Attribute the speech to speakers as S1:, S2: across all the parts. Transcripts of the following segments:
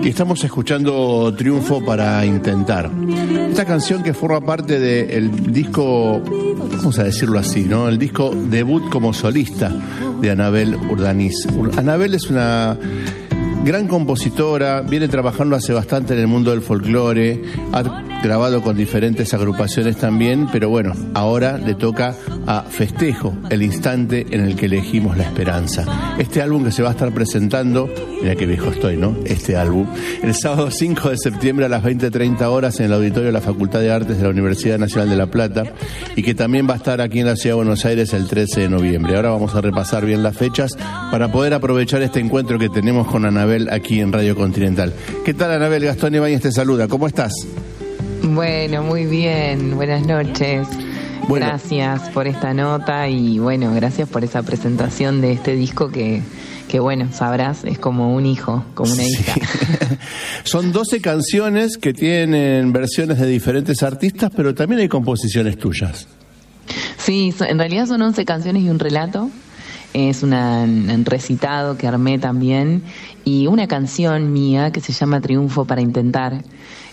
S1: Y estamos escuchando Triunfo para Intentar. Esta canción que forma parte del disco, vamos a decirlo así, ¿no? El disco debut como solista de Anabel Urdaniz. Anabel es una gran compositora, viene trabajando hace bastante en el mundo del folclore, ha grabado con diferentes agrupaciones también, pero bueno, ahora le toca a Festejo, el instante en el que elegimos la esperanza. Este álbum que se va a estar presentando, mira qué viejo estoy, ¿no? Este álbum, el sábado 5 de septiembre a las 20:30 horas en el auditorio de la Facultad de Artes de la Universidad Nacional de La Plata, y que también va a estar aquí en la Ciudad de Buenos Aires el 13 de noviembre. Ahora vamos a repasar bien las fechas para poder aprovechar este encuentro que tenemos con Anabel aquí en Radio Continental. ¿Qué tal, Anabel? Gastón Ibáñez te saluda. ¿Cómo estás?
S2: Bueno, muy bien. Buenas noches. Bueno, gracias por esta nota y bueno, gracias por esa presentación de este disco que bueno, sabrás, es como un hijo, como una hija.
S1: Son 12 canciones que tienen versiones de diferentes artistas, pero también hay composiciones tuyas.
S2: Sí, en realidad son 11 canciones y un relato. Es un recitado que armé también y una canción mía que se llama Triunfo para Intentar,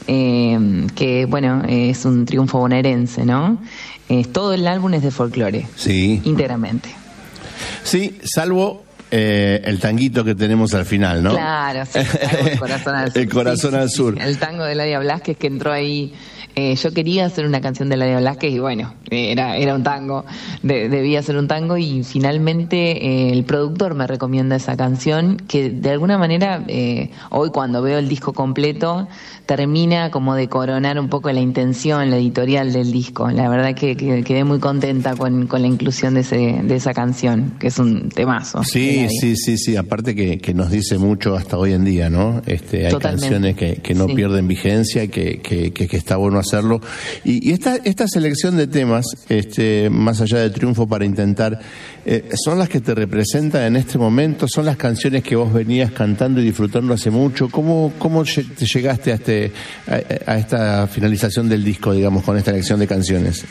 S2: que bueno, es un triunfo bonaerense, ¿no? Todo el álbum es de folclore,
S1: sí,
S2: íntegramente.
S1: Sí, salvo el tanguito que tenemos al final, ¿no?
S2: Claro, sí, el Corazón al Sur.
S1: El Corazón al Sur.
S2: Sí, el tango de Ladia Blasquez que entró ahí. Yo quería hacer una canción de Ladia Blasquez y bueno, era un tango, debía ser un tango y finalmente el productor me recomienda esa canción que de alguna manera hoy cuando veo el disco completo termina como de coronar un poco la intención, la editorial del disco. La verdad que quedé muy contenta con la inclusión de esa canción, que es un temazo.
S1: Sí, aparte que nos dice mucho hasta hoy en día, ¿no? Hay
S2: Totalmente.
S1: canciones que no pierden vigencia y que está bueno hacerlo. Y esta selección de temas, más allá de Triunfo para Intentar, ¿son las que te representan en este momento? ¿Son las canciones que vos venías cantando y disfrutando hace mucho? ¿Cómo te llegaste a esta finalización del disco, digamos, con esta elección de canciones?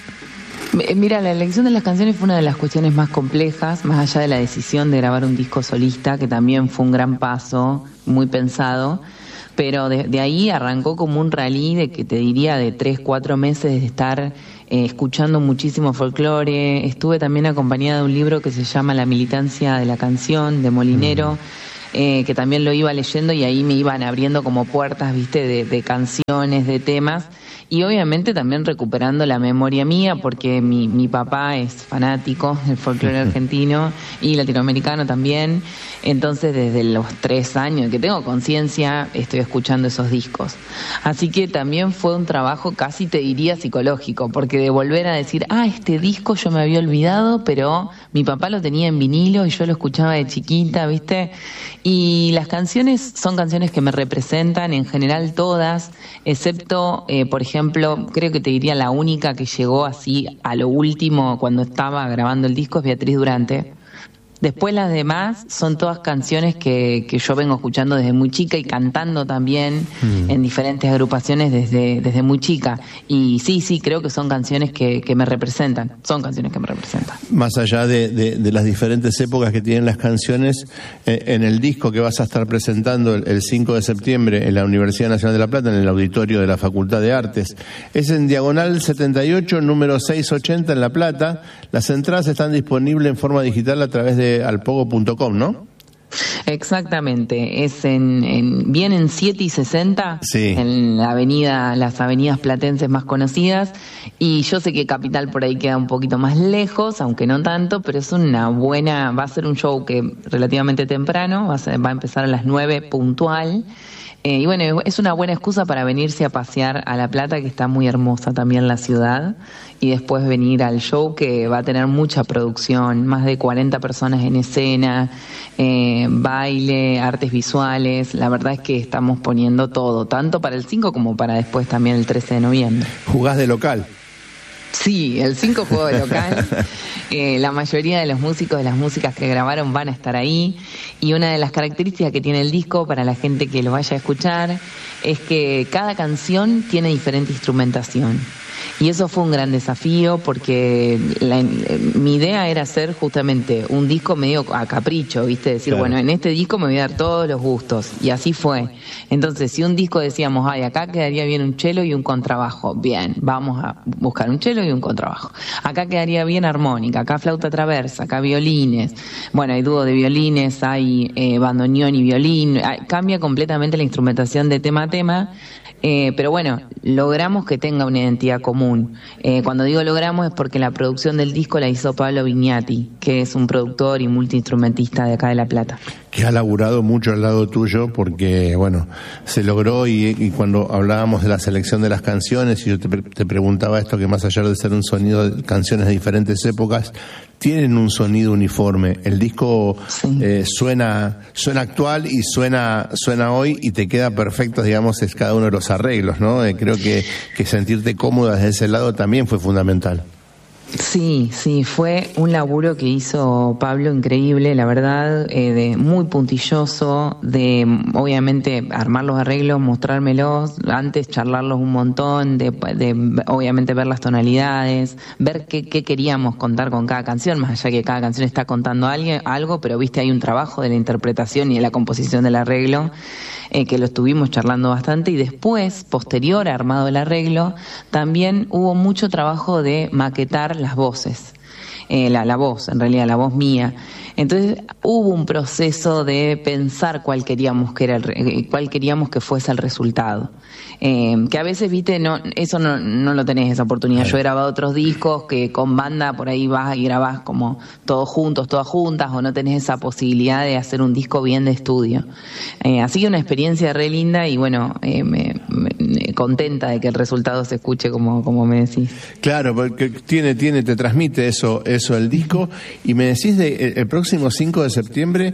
S2: Mira, la elección de las canciones fue una de las cuestiones más complejas, más allá de la decisión de grabar un disco solista, que también fue un gran paso, muy pensado. Pero de ahí arrancó como un rally de que te diría de 3-4 meses de estar escuchando muchísimo folclore. Estuve también acompañada de un libro que se llama La militancia de la canción, de Molinero, que también lo iba leyendo y ahí me iban abriendo como puertas, viste, de canciones, de temas. Y obviamente también recuperando la memoria mía, porque mi papá es fanático del folclore argentino y latinoamericano también. Entonces, desde los 3 años que tengo conciencia, estoy escuchando esos discos. Así que también fue un trabajo casi, te diría, psicológico, porque de volver a decir, este disco yo me había olvidado, pero mi papá lo tenía en vinilo y yo lo escuchaba de chiquita, ¿viste? Y las canciones son canciones que me representan, en general todas, excepto, por ejemplo, creo que te diría la única que llegó así a lo último cuando estaba grabando el disco es Beatriz Durante. Después las demás son todas canciones que yo vengo escuchando desde muy chica y cantando también en diferentes agrupaciones desde muy chica. Y sí, creo que son canciones que me representan. Son canciones que me representan.
S1: Más allá de las diferentes épocas que tienen las canciones, en el disco que vas a estar presentando el 5 de septiembre en la Universidad Nacional de La Plata, en el auditorio de la Facultad de Artes, es en Diagonal 78, número 680 en La Plata. Las entradas están disponibles en forma digital a través de alpogo.com, ¿no?
S2: Exactamente, es bien en 7 y 60, sí, en las avenidas platenses más conocidas, y yo sé que Capital por ahí queda un poquito más lejos, aunque no tanto, pero es va a ser un show que relativamente temprano, va a empezar a las 9 puntual. Y bueno, es una buena excusa para venirse a pasear a La Plata, que está muy hermosa también la ciudad, y después venir al show que va a tener mucha producción, más de 40 personas en escena, baile, artes visuales. La verdad es que estamos poniendo todo, tanto para el 5 como para después también el 13 de noviembre.
S1: ¿Jugás de local?
S2: Sí, el 5 juego de local. La mayoría de los músicos de las músicas que grabaron van a estar ahí, y una de las características que tiene el disco para la gente que lo vaya a escuchar es que cada canción tiene diferente instrumentación. Y eso fue un gran desafío porque mi idea era hacer justamente un disco medio a capricho, ¿viste? Decir,
S1: claro,
S2: bueno, en este disco me voy a dar todos los gustos. Y así fue. Entonces, si un disco decíamos, ay, acá quedaría bien un cello y un contrabajo, bien, vamos a buscar un cello y un contrabajo. Acá quedaría bien armónica, acá flauta traversa, acá violines. Bueno, hay dúo de violines, hay bandoneón y violín. Cambia completamente la instrumentación de tema a tema. Pero bueno, logramos que tenga una identidad común. Cuando digo logramos es porque la producción del disco la hizo Pablo Vignati, que es un productor y multiinstrumentista de acá de La Plata.
S1: Que ha laburado mucho al lado tuyo porque, bueno, se logró y cuando hablábamos de la selección de las canciones y yo te preguntaba esto, que más allá de ser un sonido de canciones de diferentes épocas, tienen un sonido uniforme. El disco sí, suena actual y suena hoy y te queda perfecto, digamos, es cada uno de los arreglos, ¿no? Creo que sentirte cómoda desde ese lado también fue fundamental.
S2: Sí, fue un laburo que hizo Pablo increíble, la verdad, de muy puntilloso, de obviamente armar los arreglos, mostrármelos, antes charlarlos un montón, de obviamente ver las tonalidades, ver qué queríamos contar con cada canción, más allá que cada canción está contando algo, pero viste, hay un trabajo de la interpretación y de la composición del arreglo, que lo estuvimos charlando bastante, y después, posterior a armado el arreglo, también hubo mucho trabajo de maquetar las voces, la voz, en realidad la voz mía. Entonces hubo un proceso de pensar cuál queríamos que fuese el resultado. Que a veces, viste, eso no lo tenés, esa oportunidad. Yo he grabado otros discos que con banda por ahí vas y grabás como todos juntos, todas juntas, o no tenés esa posibilidad de hacer un disco bien de estudio. Así que una experiencia re linda y bueno, me contenta de que el resultado se escuche como me decís.
S1: Claro, porque te transmite eso el disco. Y me decís el próximo 5 de septiembre,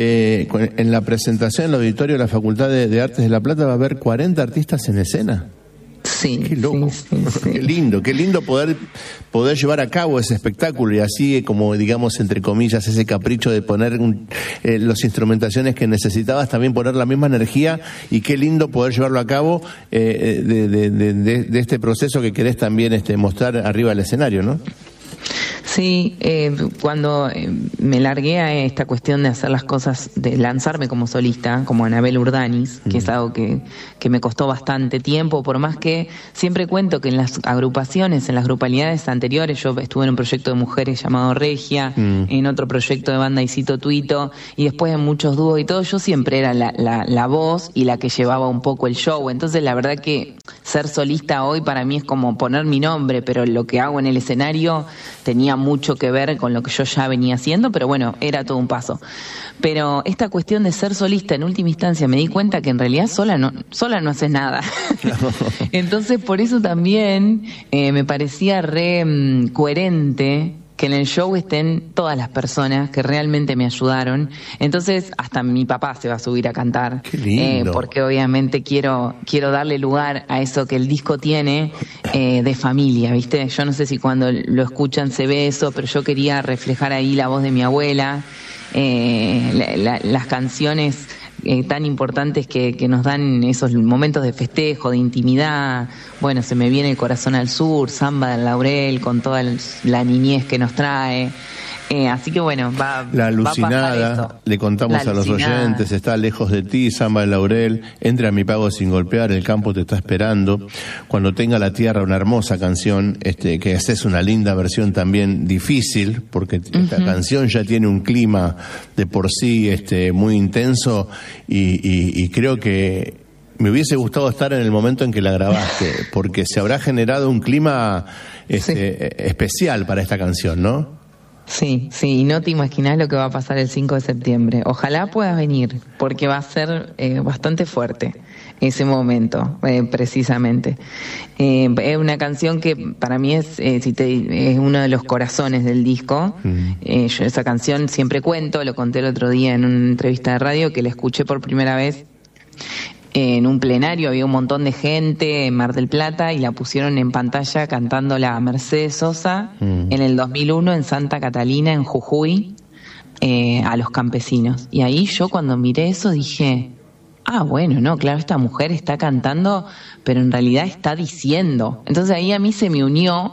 S1: en la presentación en el auditorio de la Facultad de Artes de La Plata va a haber 40 artistas en escena.
S2: Sí.
S1: Qué loco. Sí. Qué lindo poder llevar a cabo ese espectáculo y así, como digamos, entre comillas, ese capricho de poner las instrumentaciones que necesitabas, también poner la misma energía, y qué lindo poder llevarlo a cabo de este proceso que querés también mostrar arriba del escenario, ¿no?
S2: Sí, cuando me largué a esta cuestión de hacer las cosas, de lanzarme como solista, como Anabel Urdanis, que es algo que me costó bastante tiempo, por más que siempre cuento que en las agrupaciones, en las grupalidades anteriores, yo estuve en un proyecto de mujeres llamado Regia, en otro proyecto de banda Isito Tuito, y después en muchos dúos y todo, yo siempre era la voz y la que llevaba un poco el show. Entonces la verdad que ser solista hoy para mí es como poner mi nombre, pero lo que hago en el escenario tenía mucho que ver con lo que yo ya venía haciendo, pero bueno, era todo un paso. Pero esta cuestión de ser solista, en última instancia me di cuenta que en realidad sola no haces nada. Entonces por eso también me parecía re coherente que en el show estén todas las personas que realmente me ayudaron. Entonces hasta mi papá se va a subir a cantar.
S1: Qué lindo.
S2: Porque obviamente quiero darle lugar a eso que el disco tiene, de familia, ¿viste? Yo no sé si cuando lo escuchan se ve eso, pero yo quería reflejar ahí la voz de mi abuela, las canciones tan importantes que nos dan esos momentos de festejo, de intimidad. Bueno, se me viene El Corazón al Sur, Samba del Laurel, con toda la niñez que nos trae. Así que bueno,
S1: La Alucinada, le contamos a los oyentes, Está lejos de ti, Samba del Laurel, Entre a mi pago sin golpear, El campo te está esperando, Cuando tenga la tierra, una hermosa canción, que es una linda versión también difícil, porque esta canción ya tiene un clima de por sí muy intenso y creo que me hubiese gustado estar en el momento en que la grabaste, porque se habrá generado un clima especial para esta canción, ¿no?
S2: Sí, y no te imaginás lo que va a pasar el 5 de septiembre. Ojalá puedas venir, porque va a ser bastante fuerte ese momento, precisamente. Es una canción que para mí es uno de los corazones del disco. Yo esa canción siempre cuento, lo conté el otro día en una entrevista de radio, que la escuché por primera vez en un plenario, había un montón de gente en Mar del Plata y la pusieron en pantalla cantándola a Mercedes Sosa en el 2001 en Santa Catalina, en Jujuy, a los campesinos. Y ahí yo cuando miré eso dije, bueno, no, claro, esta mujer está cantando, pero en realidad está diciendo. Entonces ahí a mí se me unió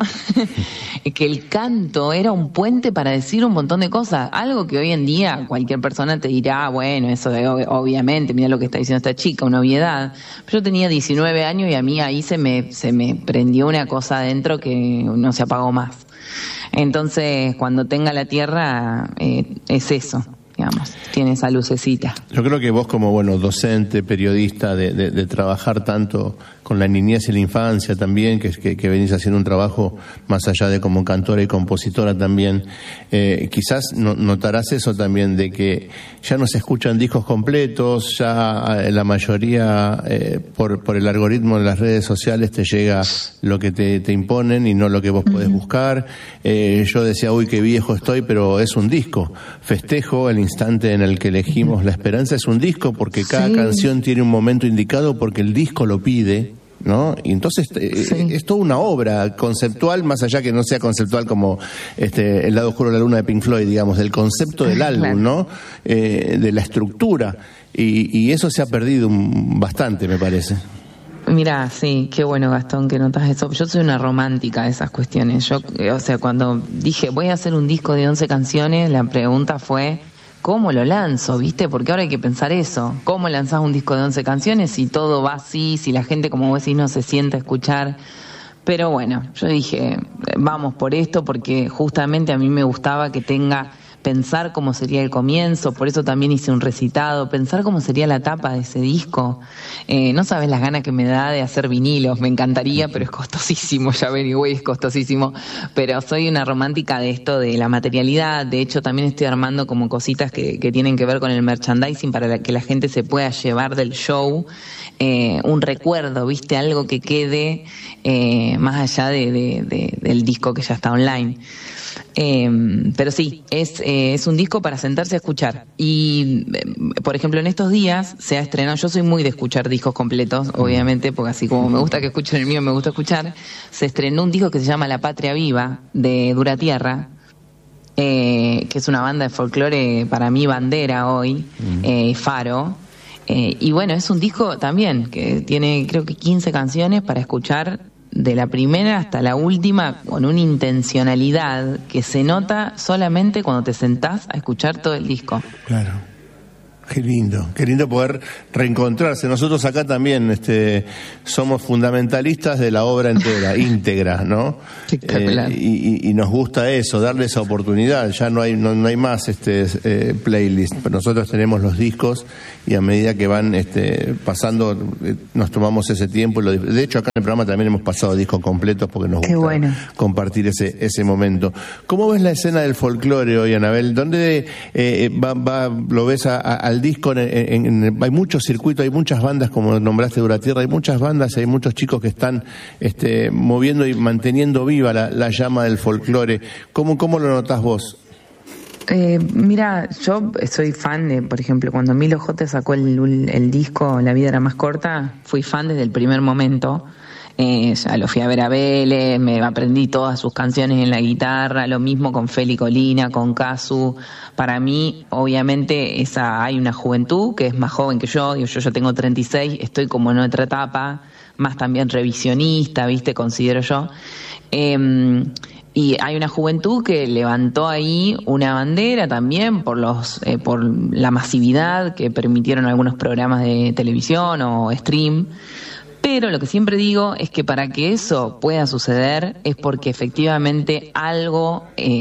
S2: que el canto era un puente para decir un montón de cosas, algo que hoy en día cualquier persona te dirá, bueno, eso obviamente, mira lo que está diciendo esta chica, una obviedad. Pero yo tenía 19 años y a mí ahí se me prendió una cosa adentro que no se apagó más. Entonces, cuando tenga la tierra, es eso. Digamos, tiene esa lucecita.
S1: Yo creo que vos como, docente, periodista, de trabajar tanto con la niñez y la infancia también, que venís haciendo un trabajo más allá de como cantora y compositora también, quizás notarás eso también, de que ya no se escuchan discos completos, ya la mayoría, por el algoritmo de las redes sociales te llega lo que te imponen y no lo que vos podés buscar. Yo decía, uy, qué viejo estoy, pero es un disco. Festejo el instante en el que elegimos La Esperanza, es un disco porque cada canción tiene un momento indicado porque el disco lo pide, ¿no? Y entonces es toda una obra conceptual, más allá que no sea conceptual como El lado oscuro de la luna de Pink Floyd, digamos, del concepto del álbum, ¿no? De la estructura, y eso se ha perdido bastante, me parece.
S2: Mira, sí, qué bueno, Gastón, que notas eso. Yo soy una romántica de esas cuestiones. Yo, cuando dije voy a hacer un disco de 11 canciones, la pregunta fue ¿cómo lo lanzo? ¿Viste? Porque ahora hay que pensar eso. ¿Cómo lanzás un disco de 11 canciones si todo va así, si la gente, como vos decís, no se sienta a escuchar? Pero bueno, yo dije, vamos por esto, porque justamente a mí me gustaba que tenga, pensar cómo sería el comienzo, por eso también hice un recitado, pensar cómo sería la tapa de ese disco. No sabes las ganas que me da de hacer vinilos, me encantaría, pero es costosísimo, ya averigüé, es costosísimo, pero soy una romántica de esto, de la materialidad. De hecho también estoy armando como cositas que tienen que ver con el merchandising para que la gente se pueda llevar del show un recuerdo, ¿viste? Algo que quede más allá del disco que ya está online. Pero sí, es un disco para sentarse a escuchar. Y, por ejemplo, en estos días se ha estrenado, yo soy muy de escuchar discos completos, obviamente, porque así como me gusta que escuchen el mío, me gusta escuchar. Se estrenó un disco que se llama La Patria Viva, de Dura Tierra, que es una banda de folclore, para mí bandera hoy, faro. Y bueno, es un disco también que tiene creo que 15 canciones para escuchar de la primera hasta la última, con una intencionalidad que se nota solamente cuando te sentás a escuchar todo el disco.
S1: Claro. Qué lindo poder reencontrarse. Nosotros acá también somos fundamentalistas de la obra entera, íntegra, ¿no?
S2: Espectacular.
S1: Y nos gusta eso, darle esa oportunidad. Ya no hay más playlist. Nosotros tenemos los discos y a medida que van pasando, nos tomamos ese tiempo. De hecho, acá en el programa también hemos pasado discos completos porque nos gusta compartir ese momento. ¿Cómo ves la escena del folclore hoy, Anabel? ¿Dónde lo ves al disco? Hay muchos circuitos, hay muchas bandas, como nombraste Dura Tierra, hay muchas bandas, hay muchos chicos que están moviendo y manteniendo viva la llama del folclore. ¿Cómo lo notás vos?
S2: Mira, yo soy fan de, por ejemplo, cuando Milo J sacó el disco La vida era más corta, fui fan desde el primer momento. Ya lo fui a ver a Vélez, me aprendí todas sus canciones en la guitarra, lo mismo con Feli Colina, con Casu. Para mí, obviamente, hay una juventud que es más joven que yo ya tengo 36, estoy como en otra etapa, más también revisionista, ¿viste? Considero yo. Y hay una juventud que levantó ahí una bandera también por la masividad que permitieron algunos programas de televisión o stream. Pero lo que siempre digo es que para que eso pueda suceder es porque efectivamente algo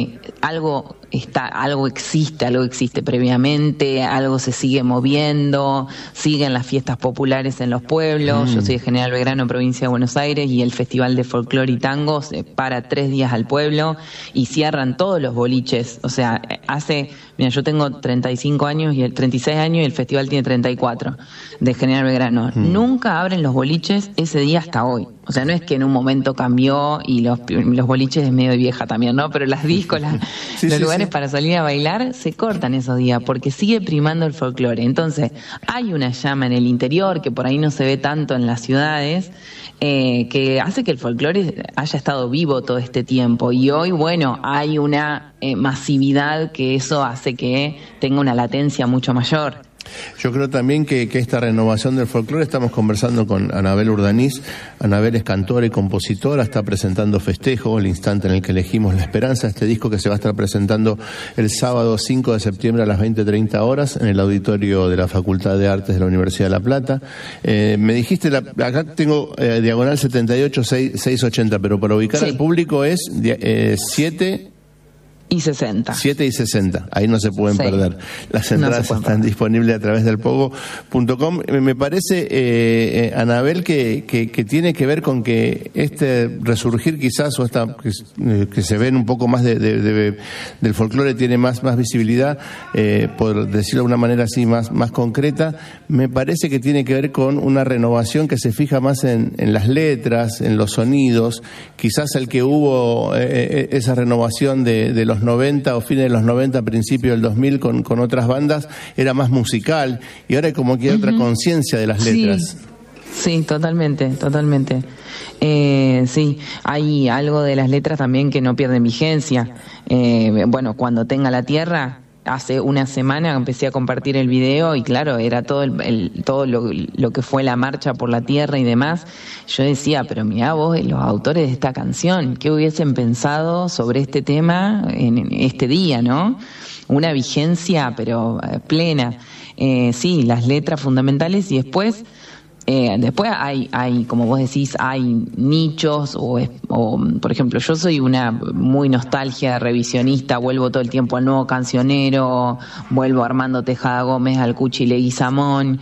S2: existe previamente, algo se sigue moviendo, siguen las fiestas populares en los pueblos. Yo soy de General Belgrano, provincia de Buenos Aires, y el Festival de Folclore y Tango se para 3 días al pueblo y cierran todos los boliches. O sea, yo tengo 35 años y 36 años y el festival tiene 34 de General Belgrano. Nunca abren los boliches ese día hasta hoy. O sea, no es que en un momento cambió y los boliches es medio de vieja también, ¿no? Pero las discos, los lugares para salir a bailar se cortan esos días porque sigue primando el folclore. Entonces, hay una llama en el interior que por ahí no se ve tanto en las ciudades, que hace que el folclore haya estado vivo todo este tiempo. Y hoy, bueno, hay una masividad que eso hace que tenga una latencia mucho mayor.
S1: Yo creo también que esta renovación del folclore, estamos conversando con Anabel Urdanís. Anabel es cantora y compositora, está presentando Festejo, el instante en el que elegimos la esperanza, este disco que se va a estar presentando el sábado 5 de septiembre a las 20:30 horas en el auditorio de la Facultad de Artes de la Universidad de La Plata. Me dijiste, acá tengo diagonal 78-680, pero para ubicar al público es 7
S2: y 60.
S1: 7 y 60, ahí no se pueden perder. Las entradas están disponibles a través del pogo.com. Me parece, Anabel, que tiene que ver con que este resurgir quizás, o que se ven un poco más del folclore, tiene más visibilidad, por decirlo de una manera así más concreta. Me parece que tiene que ver con una renovación que se fija más en las letras, en los sonidos. Quizás el que hubo esa renovación de los 90 o fines de los 90, principios del 2000 con otras bandas, era más musical, y ahora como que hay otra conciencia de las letras.
S2: Sí, totalmente. Sí, hay algo de las letras también que no pierden vigencia. Bueno, Cuando tenga la tierra, hace una semana empecé a compartir el video y claro, era todo lo que fue la marcha por la tierra y demás. Yo decía, pero mirá vos, los autores de esta canción, ¿qué hubiesen pensado sobre este tema en este día, no? Una vigencia, pero plena. Sí, las letras fundamentales, y después hay, como vos decís, hay nichos o por ejemplo, yo soy una muy nostalgia revisionista, vuelvo todo el tiempo al Nuevo Cancionero, vuelvo a Armando Tejada Gómez, al Cuchi Leguizamón.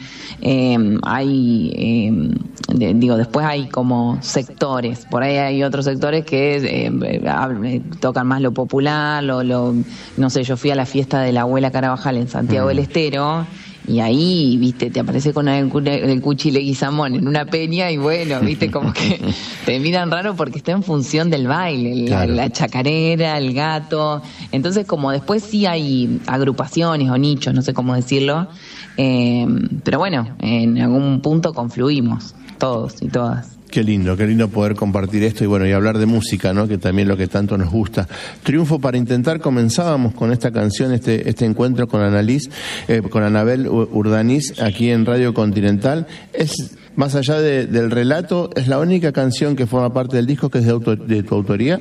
S2: Después hay como sectores, por ahí hay otros sectores que tocan más lo popular, no sé, yo fui a la fiesta de la abuela Carabajal en Santiago del Estero, y ahí, viste, te aparece con el Cuchi Leguizamón en una peña y bueno, viste, como que te miran raro porque está en función del baile, claro. La chacarera, el gato. Entonces, como después sí hay agrupaciones o nichos, no sé cómo decirlo, pero bueno, en algún punto confluimos, todos y todas.
S1: Qué lindo poder compartir esto y bueno, y hablar de música, ¿no? Que también lo que tanto nos gusta. Triunfo para intentar, comenzábamos con esta canción, este encuentro con con Anabel Urdanís aquí en Radio Continental. Es, más allá del relato, es la única canción que forma parte del disco que es de tu autoría.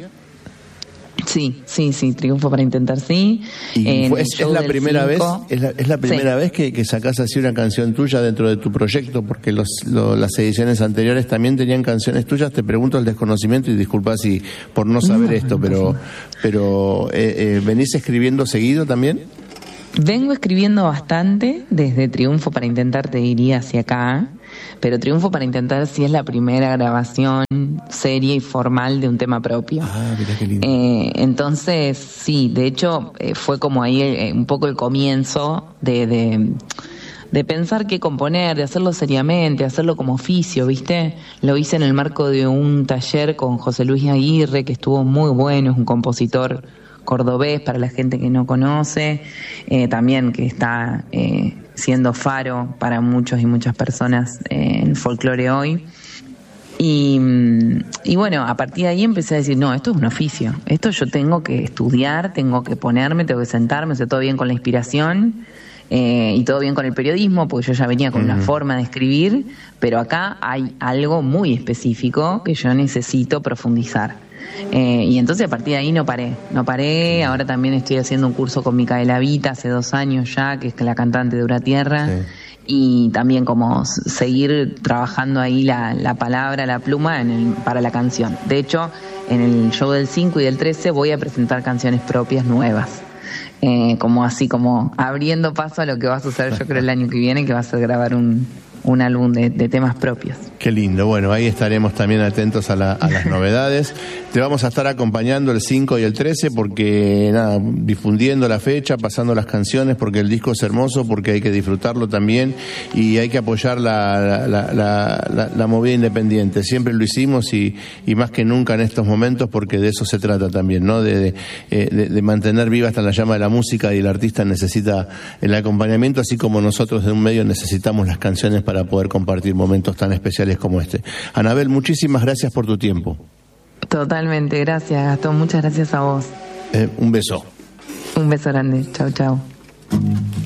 S2: Sí, Triunfo para intentar, sí.
S1: Y es la primera vez que sacás así una canción tuya dentro de tu proyecto, porque las ediciones anteriores también tenían canciones tuyas. Te pregunto el desconocimiento y disculpa si por no saber esto, pero ¿venís escribiendo seguido también?
S2: Vengo escribiendo bastante, desde Triunfo para intentar te diría hacia acá, pero Triunfo para intentar sí es la primera grabación seria y formal de un tema propio.
S1: Mirá qué lindo.
S2: Entonces, sí, de hecho fue como ahí un poco el comienzo de pensar qué componer, de hacerlo seriamente, hacerlo como oficio, ¿viste? Lo hice en el marco de un taller con José Luis Aguirre, que estuvo muy bueno, es un compositor cordobés para la gente que no conoce, también que está siendo faro para muchos y muchas personas en folclore hoy. Y bueno, a partir de ahí empecé a decir, no, esto es un oficio, esto yo tengo que estudiar, tengo que ponerme, tengo que sentarme, o sea, todo bien con la inspiración y todo bien con el periodismo, porque yo ya venía con una forma de escribir, pero acá hay algo muy específico que yo necesito profundizar. Y entonces a partir de ahí no paré. Ahora también estoy haciendo un curso con Micaela Vita hace 2 años ya, que es la cantante de Uratierra, y también como seguir trabajando ahí la palabra, la pluma para la canción. De hecho, en el show del 5 y del 13 voy a presentar canciones propias nuevas, como abriendo paso a lo que va a suceder yo creo el año que viene, que va a ser grabar un álbum de temas propios.
S1: Qué lindo. Bueno, ahí estaremos también atentos a las novedades. Te vamos a estar acompañando el 5 y el 13 porque, difundiendo la fecha, pasando las canciones, porque el disco es hermoso, porque hay que disfrutarlo también y hay que apoyar la movida independiente. Siempre lo hicimos y más que nunca en estos momentos, porque de eso se trata también, ¿no? De mantener viva hasta la llama de la música, y el artista necesita el acompañamiento, así como nosotros de un medio necesitamos las canciones para poder compartir momentos tan especiales como este. Anabel, muchísimas gracias por tu tiempo.
S2: Totalmente, gracias Gastón, muchas gracias a vos.
S1: Un beso.
S2: Un beso grande, chau.